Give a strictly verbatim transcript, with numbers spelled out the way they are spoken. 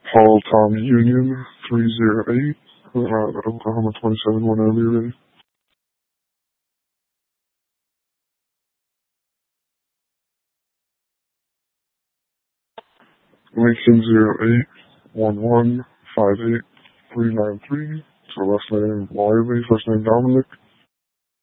Paul Tommy Union three zero eight, uh, Oklahoma twenty-seven, whenever you're ready. Lincoln zero eight one one five eight three nine three. So last name Wiley, first name Dominic.